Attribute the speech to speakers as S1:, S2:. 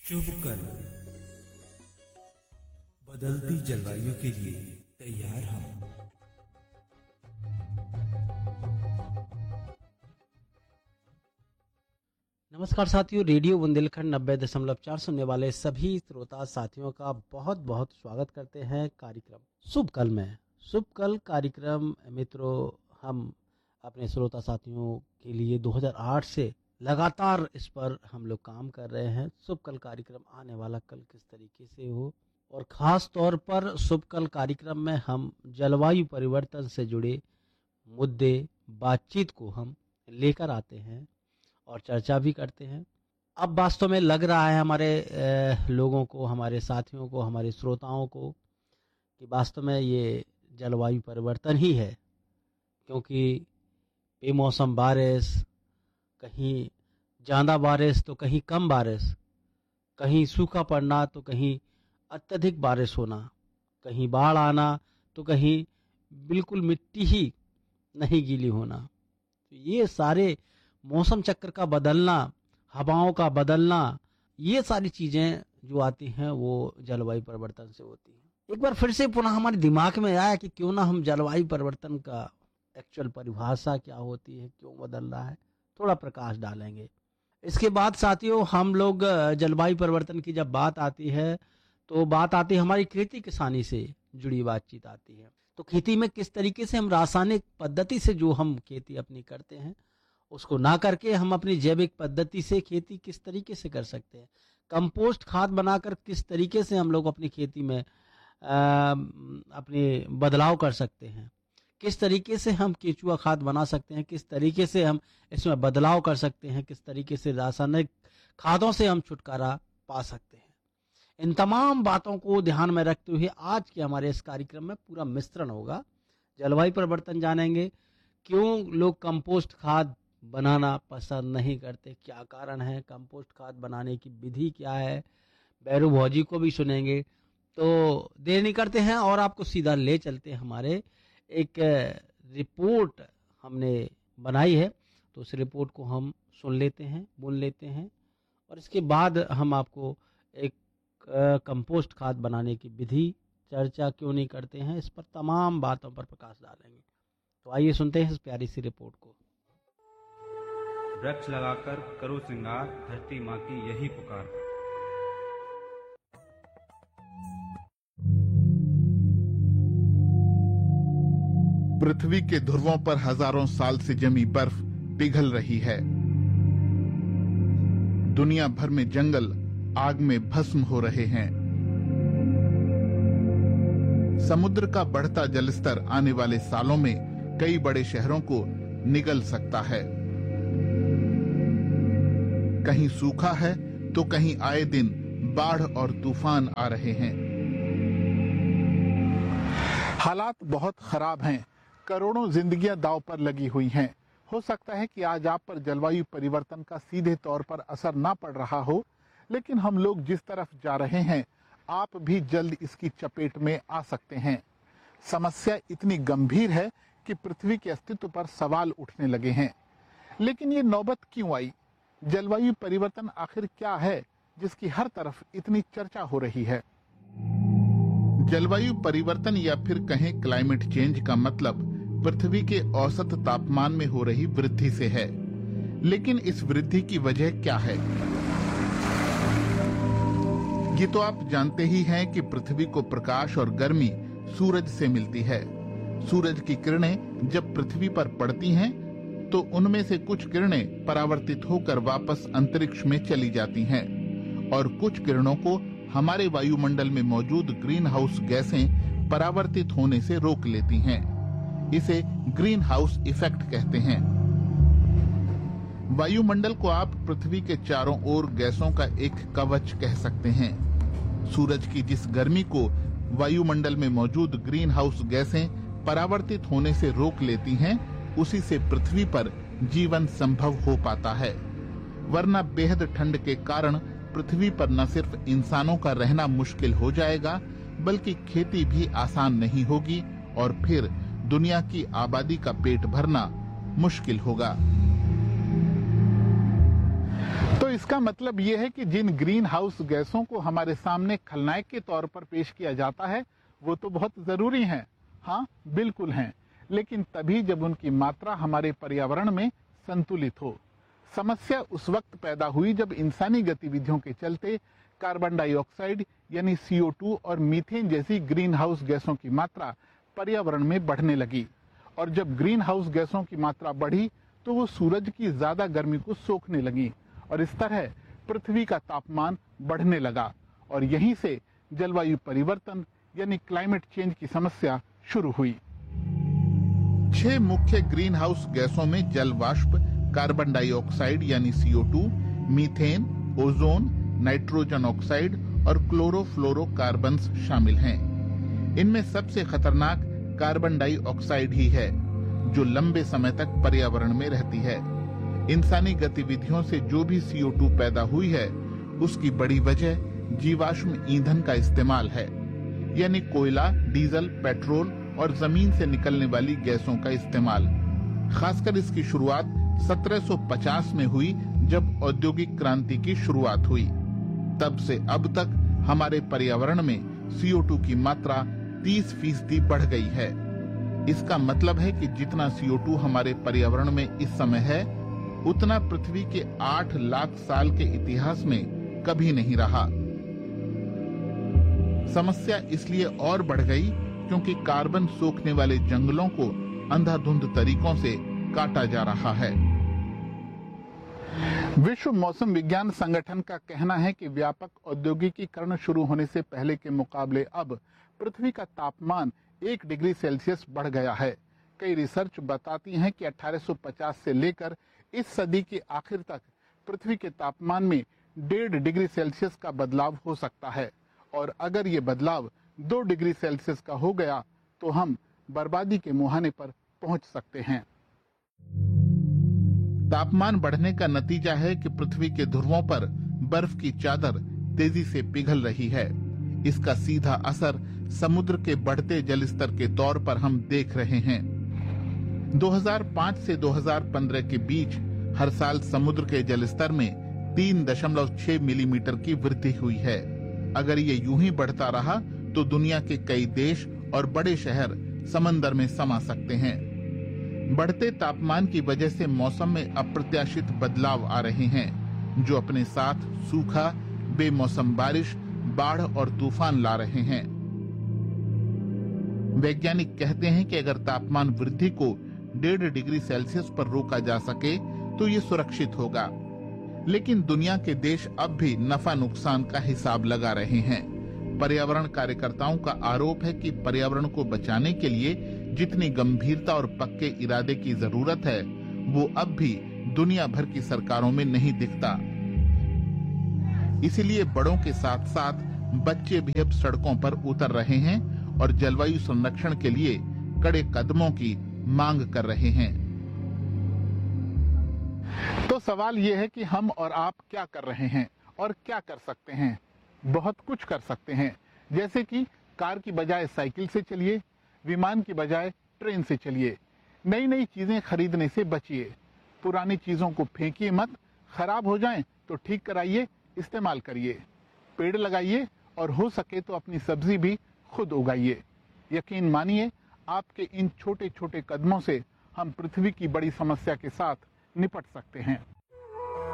S1: शुभ कल। बदलती जलवायु के लिए तैयार हम।
S2: नमस्कार साथियों, रेडियो बुंदेलखंड 90.4 सुनने वाले सभी श्रोता साथियों का बहुत बहुत स्वागत करते हैं कार्यक्रम शुभ कल में। शुभ कल कार्यक्रम मित्रों, हम अपने श्रोता साथियों के लिए 2008 से लगातार इस पर हम लोग काम कर रहे हैं। शुभ कल कार्यक्रम आने वाला कल किस तरीके से हो, और ख़ास तौर पर शुभ कल कार्यक्रम में हम जलवायु परिवर्तन से जुड़े मुद्दे बातचीत को हम लेकर आते हैं और चर्चा भी करते हैं। अब वास्तव में लग रहा है हमारे लोगों को, हमारे साथियों को, हमारे श्रोताओं को कि वास्तव में ये जलवायु परिवर्तन ही है, क्योंकि बेमौसम बारिश, कहीं ज़्यादा बारिश तो कहीं कम बारिश, कहीं सूखा पड़ना तो कहीं अत्यधिक बारिश होना, कहीं बाढ़ आना तो कहीं बिल्कुल मिट्टी ही नहीं गीली होना। तो ये सारे मौसम चक्र का बदलना, हवाओं का बदलना, ये सारी चीज़ें जो आती हैं वो जलवायु परिवर्तन से होती हैं। एक बार फिर से पुनः हमारे दिमाग में आया कि क्यों ना हम जलवायु परिवर्तन का एक्चुअल परिभाषा क्या होती है, क्यों बदल रहा है, थोड़ा प्रकाश डालेंगे। इसके बाद साथियों, हम लोग जलवायु परिवर्तन की जब बात आती है तो बात आती है हमारी खेती किसानी से जुड़ी बातचीत आती है। तो खेती में किस तरीके से हम रासायनिक पद्धति से जो हम खेती अपनी करते हैं उसको ना करके हम अपनी जैविक पद्धति से खेती किस तरीके से कर सकते हैं, कंपोस्ट खाद बनाकर किस तरीके से हम लोग अपनी खेती में अपने बदलाव कर सकते हैं, किस तरीके से हम केचुआ खाद बना सकते हैं, किस तरीके से हम इसमें बदलाव कर सकते हैं, किस तरीके से रासायनिक खादों से हम छुटकारा पा सकते हैं। इन तमाम बातों को ध्यान में रखते हुए आज के हमारे इस कार्यक्रम में पूरा मिश्रण होगा। जलवायु परिवर्तन जानेंगे, क्यों लोग कंपोस्ट खाद बनाना पसंद नहीं करते, क्या कारण है, कंपोस्ट खाद बनाने की विधि क्या है, बैरू भौजी को भी सुनेंगे। तो देर नहीं करते हैं और आपको सीधा ले चलते हैं हमारे एक रिपोर्ट हमने बनाई है, तो उस रिपोर्ट को हम सुन लेते हैं, बुन लेते हैं, और इसके बाद हम आपको एक कंपोस्ट खाद बनाने की विधि चर्चा क्यों नहीं करते हैं, इस पर तमाम बातों पर प्रकाश डालेंगे। तो आइए सुनते हैं इस प्यारी सी रिपोर्ट को।
S3: वृक्ष लगाकर करो श्रृंगार, धरती माँ की यही पुकार।
S4: पृथ्वी के ध्रुवों पर हजारों साल से जमी बर्फ पिघल रही है। दुनिया भर में जंगल आग में भस्म हो रहे हैं। समुद्र का बढ़ता जलस्तर आने वाले सालों में कई बड़े शहरों को निगल सकता है। कहीं सूखा है तो कहीं आए दिन बाढ़ और तूफान आ रहे हैं। हालात बहुत खराब हैं। करोड़ों जिंदगियां दांव पर लगी हुई हैं। हो सकता है कि आज आप पर जलवायु परिवर्तन का सीधे तौर पर असर ना पड़ रहा हो, लेकिन हम लोग जिस तरफ जा रहे हैं आप भी जल्द इसकी चपेट में आ सकते हैं। समस्या इतनी गंभीर है कि पृथ्वी के अस्तित्व पर सवाल उठने लगे हैं। लेकिन ये नौबत क्यों आई? जलवायु परिवर्तन आखिर क्या है जिसकी हर तरफ इतनी चर्चा हो रही है? जलवायु परिवर्तन या फिर कहें क्लाइमेट चेंज का मतलब पृथ्वी के औसत तापमान में हो रही वृद्धि से है। लेकिन इस वृद्धि की वजह क्या है? ये तो आप जानते ही हैं कि पृथ्वी को प्रकाश और गर्मी सूरज से मिलती है। सूरज की किरणें जब पृथ्वी पर पड़ती हैं तो उनमें से कुछ किरणें परावर्तित होकर वापस अंतरिक्ष में चली जाती हैं और कुछ किरणों को हमारे वायुमंडल में मौजूद ग्रीन हाउस गैसें परावर्तित होने से रोक लेती हैं। इसे ग्रीन हाउस इफेक्ट कहते हैं। वायुमंडल को आप पृथ्वी के चारों ओर गैसों का एक कवच कह सकते हैं। सूरज की जिस गर्मी को वायुमंडल में मौजूद ग्रीन हाउस गैसें परावर्तित होने से रोक लेती हैं, उसी से पृथ्वी पर जीवन संभव हो पाता है। वरना बेहद ठंड के कारण पृथ्वी पर न सिर्फ इंसानों का रहना मुश्किल हो जाएगा, बल्कि खेती भी आसान नहीं होगी और फिर दुनिया की आबादी का पेट भरना मुश्किल होगा। तो इसका मतलब ये है कि जिन ग्रीन हाउस गैसों को हमारे सामने खलनायक के तौर पर पेश किया जाता है वो तो बहुत जरूरी हैं, हाँ बिल्कुल हैं, लेकिन तभी जब उनकी मात्रा हमारे पर्यावरण में संतुलित हो। समस्या उस वक्त पैदा हुई जब इंसानी गतिविधियों के चलते कार्बन डाइऑक्साइड यानी CO2 और मीथेन जैसी ग्रीन हाउस गैसों की मात्रा पर्यावरण में बढ़ने लगी, और जब ग्रीन हाउस गैसों की मात्रा बढ़ी तो वो सूरज की ज्यादा गर्मी को सोखने लगी, और इस तरह पृथ्वी का तापमान बढ़ने लगा, और यहीं से जलवायु परिवर्तन यानी क्लाइमेट चेंज की समस्या शुरू हुई। 6 मुख्य ग्रीन हाउस गैसों में जल वाष्प, कार्बन डाइऑक्साइड यानी CO2, methane, ozone, nitrogen oxide और क्लोरोफ्लोरोकार्बन्स शामिल हैं। इनमें सबसे खतरनाक कार्बन डाइऑक्साइड ही है, जो लंबे समय तक पर्यावरण में रहती है। इंसानी गतिविधियों से जो भी CO2 पैदा हुई है, उसकी बड़ी वजह जीवाश्म ईंधन का इस्तेमाल है, यानी कोयला, डीजल, पेट्रोल और जमीन से निकलने वाली गैसों का इस्तेमाल। खासकर इसकी शुरुआत 1750 में हुई, जब औद्योगिक क्रांति की शुरुआत हुई। तब से अब तक हमारे पर्यावरण में CO2 की मात्रा 30% बढ़ गई है। इसका मतलब है कि जितना CO2 हमारे पर्यावरण में इस समय है, उतना पृथ्वी के 8 लाख साल के इतिहास में कभी नहीं रहा। समस्या इसलिए और बढ़ गई क्योंकि कार्बन सोखने वाले जंगलों को अंधाधुंध तरीकों से काटा जा रहा है। विश्व मौसम विज्ञान संगठन का कहना है कि व्यापक औद्योगिकीकरण शुरू होने से पहले के मुकाबले अब पृथ्वी का तापमान 1 डिग्री सेल्सियस बढ़ गया है। कई रिसर्च बताती हैं कि 1850 से लेकर इस सदी के आखिर तक पृथ्वी के तापमान में 1.5 डिग्री सेल्सियस का बदलाव हो सकता है, और अगर ये बदलाव 2 डिग्री सेल्सियस का हो गया तो हम बर्बादी के मुहाने पर पहुंच सकते हैं। तापमान बढ़ने का नतीजा है कि पृथ्वी के ध्रुवों पर बर्फ की चादर तेजी से पिघल रही है। इसका सीधा असर समुद्र के बढ़ते जलस्तर के तौर पर हम देख रहे हैं। 2005 से 2015 के बीच हर साल समुद्र के जलस्तर में 3.6 मिलीमीटर की वृद्धि हुई है। अगर ये यूं ही बढ़ता रहा तो दुनिया के कई देश और बड़े शहर समंदर में समा सकते हैं। बढ़ते तापमान की वजह से मौसम में अप्रत्याशित बदलाव आ रहे हैं, जो अपने साथ सूखा, बेमौसम बारिश, बाढ़ और तूफान ला रहे हैं। वैज्ञानिक कहते हैं कि अगर तापमान वृद्धि को 1.5 डिग्री सेल्सियस पर रोका जा सके तो ये सुरक्षित होगा, लेकिन दुनिया के देश अब भी नफा नुकसान का हिसाब लगा रहे हैं। पर्यावरण कार्यकर्ताओं का आरोप है कि पर्यावरण को बचाने के लिए जितनी गंभीरता और पक्के इरादे की जरूरत है, वो अब भी दुनिया भर की सरकारों में नहीं दिखता। इसीलिए बड़ों के साथ साथ बच्चे भी अब सड़कों पर उतर रहे हैं और जलवायु संरक्षण के लिए कड़े कदमों की मांग कर रहे हैं। तो सवाल ये है कि हम और आप क्या कर रहे हैं और क्या कर सकते हैं। बहुत कुछ कर सकते हैं, जैसे कि कार की बजाय साइकिल से चलिए, विमान की बजाय ट्रेन से चलिए, नई नई चीजें खरीदने से बचिए, पुरानी चीजों को फेंकिए मत, खराब हो जाएं तो ठीक कराइए, इस्तेमाल करिए, पेड़ लगाइए और हो सके तो अपनी सब्जी भी खुद उगाइए। यकीन मानिए, आपके इन छोटे छोटे कदमों से हम पृथ्वी की बड़ी समस्या के साथ निपट सकते हैं।